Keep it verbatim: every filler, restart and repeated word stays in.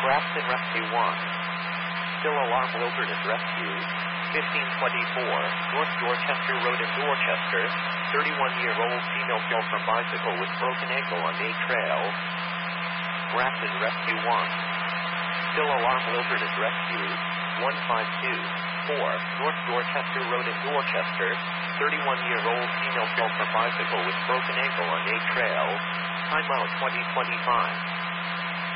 Grafton Rescue one. Still Alarm Wilderness Rescue. fifteen twenty-four, North Dorchester Road in Dorchester. thirty-one-year-old female killed from bicycle with broken ankle on May Trail. Grafton Rescue one. Still Alarm Wilderness Rescue. one five two four, North Dorchester Road in Dorchester. thirty-one-year-old female killed from bicycle with broken ankle on May Trail. Time out twenty twenty-five.